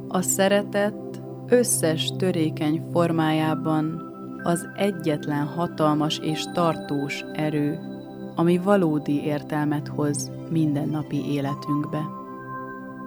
A szeretet összes törékeny formájában az egyetlen hatalmas és tartós erő, ami valódi értelmet hoz mindennapi életünkbe.